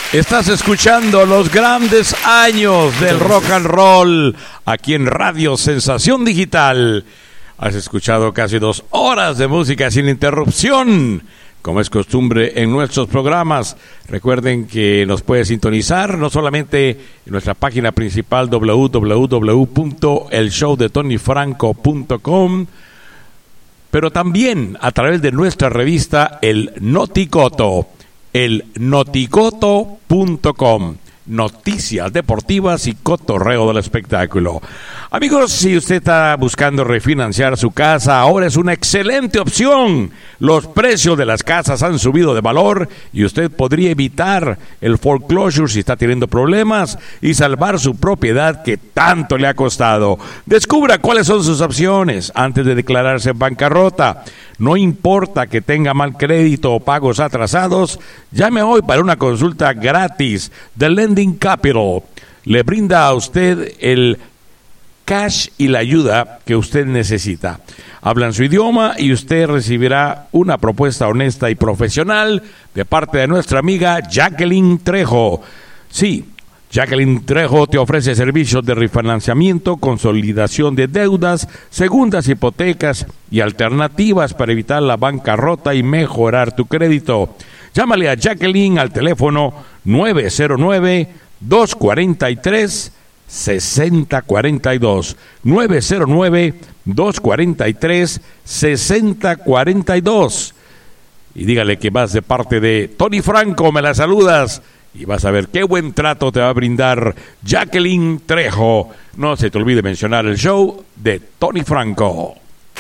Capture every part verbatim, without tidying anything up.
Estás escuchando los grandes años del rock and roll aquí en Radio Sensación Digital. Has escuchado casi dos horas de música sin interrupción, como es costumbre en nuestros programas. Recuerden que nos puede sintonizar no solamente en nuestra página principal doble u doble u doble u punto el show de tony franco punto com, pero también a través de nuestra revista El Noticoto, el noticoto punto com. Noticias deportivas y cotorreo del espectáculo. Amigos, si usted está buscando refinanciar su casa, ahora es una excelente opción. Los precios de las casas han subido de valor y usted podría evitar el foreclosure si está teniendo problemas y salvar su propiedad que tanto le ha costado. Descubra cuáles son sus opciones antes de declararse en bancarrota. No importa que tenga mal crédito o pagos atrasados, llame hoy para una consulta gratis de Lending Capital. Le brinda a usted el cash y la ayuda que usted necesita. Hablan su idioma y usted recibirá una propuesta honesta y profesional de parte de nuestra amiga Jacqueline Trejo. Sí, Jacqueline Trejo te ofrece servicios de refinanciamiento, consolidación de deudas, segundas hipotecas y alternativas para evitar la bancarrota y mejorar tu crédito. Llámale a Jacqueline al teléfono nueve cero nueve, dos cuatro tres, seis cero cuatro dos. nueve cero nueve, dos cuatro tres, seis cero cuatro dos. Y dígale que vas de parte de Tony Franco, me la saludas. Y vas a ver qué buen trato te va a brindar Jacqueline Trejo. No se te olvide mencionar el show de Tony Franco.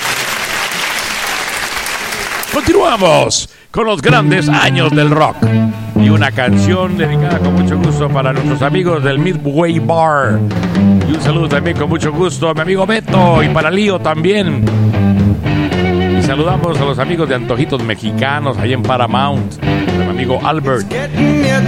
Continuamos con los grandes años del rock. Y una canción dedicada con mucho gusto para nuestros amigos del Midway Bar. Y un saludo también con mucho gusto a mi amigo Beto y para Lío también. Y saludamos a los amigos de Antojitos Mexicanos ahí en Paramount. A mi amigo Albert.